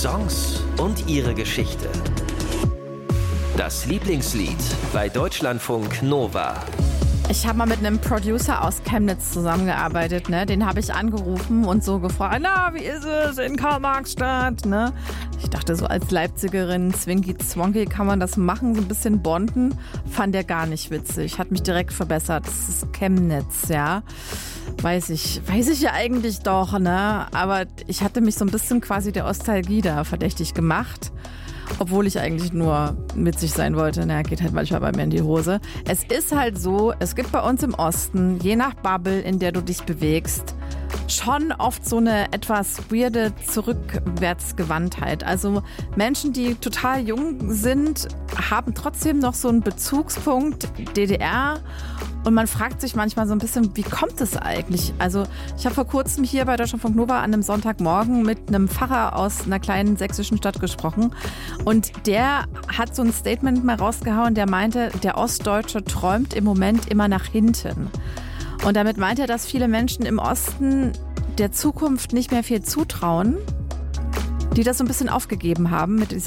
Songs und ihre Geschichte. Das Lieblingslied bei Deutschlandfunk Nova. Ich habe mal mit einem Producer aus Chemnitz zusammengearbeitet, ne? Den habe ich angerufen und so gefragt, na, wie ist es in Karl-Marx-Stadt, ne? Ich dachte, so als Leipzigerin, Zwinki-Zwonki, kann man das machen, so ein bisschen bonden. Fand er gar nicht witzig, hat mich direkt verbessert. Das ist Chemnitz, ja. Weiß ich ja eigentlich doch, ne? Aber ich hatte mich so ein bisschen quasi der Ostalgie da verdächtig gemacht. Obwohl ich eigentlich nur witzig sein wollte. Na, geht halt manchmal bei mir in die Hose. Es ist halt so, es gibt bei uns im Osten, je nach Bubble, in der du dich bewegst, schon oft so eine etwas weirde Zurückwärtsgewandtheit. Also Menschen, die total jung sind, haben trotzdem noch so einen Bezugspunkt DDR. Und man fragt sich manchmal so ein bisschen, wie kommt es eigentlich? Also ich habe vor kurzem hier bei Deutschlandfunk Nova an einem Sonntagmorgen mit einem Pfarrer aus einer kleinen sächsischen Stadt gesprochen. Und der hat so ein Statement mal rausgehauen, der meinte, der Ostdeutsche träumt im Moment immer nach hinten. Und damit meint er, dass viele Menschen im Osten der Zukunft nicht mehr viel zutrauen, die das so ein bisschen aufgegeben haben mit dieser